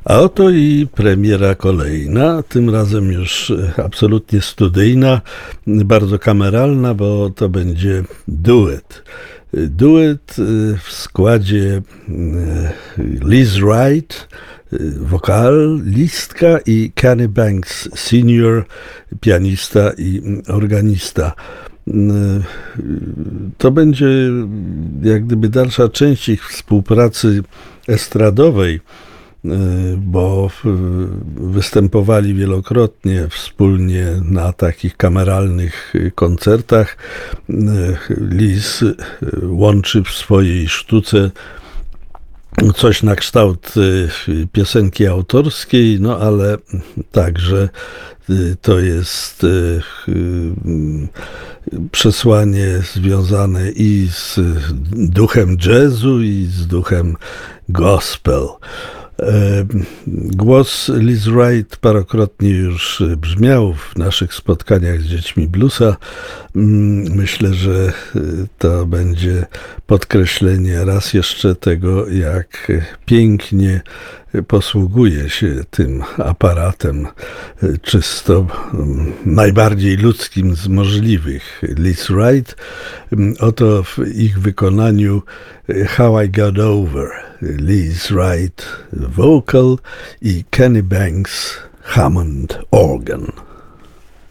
A oto i premiera kolejna, tym razem już absolutnie studyjna, bardzo kameralna, bo to będzie duet. Duet w składzie Liz Wright, wokalistka, i Kenny Banks Senior, pianista i organista. To będzie jak gdyby dalsza część ich współpracy estradowej, bo występowali wielokrotnie wspólnie na takich kameralnych koncertach. Liz łączy w swojej sztuce coś na kształt piosenki autorskiej, no ale także to jest przesłanie związane i z duchem jazzu, i z duchem gospel. Głos Liz Wright parokrotnie już brzmiał w naszych spotkaniach z dziećmi bluesa. Myślę, że to będzie podkreślenie raz jeszcze tego, jak pięknie posługuje się tym aparatem czysto najbardziej ludzkim z możliwych Liz Wright. Oto w ich wykonaniu How I Got Over, Liz Wright vocal i Kenny Banks Hammond organ.